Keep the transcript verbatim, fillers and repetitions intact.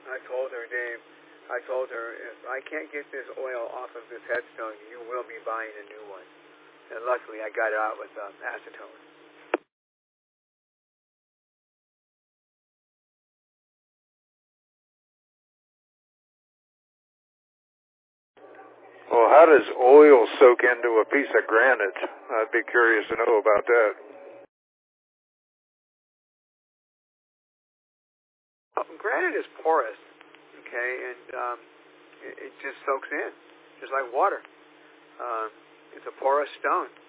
I told her, Dave, I told her, if I can't get this oil off of this headstone, you will be buying a new one. And luckily, I got it out with um, acetone. Well, how does oil soak into a piece of granite? I'd be curious to know about that. Oh, granite is porous, okay, and um, it, it just soaks in, just like water. Um, it's a porous stone.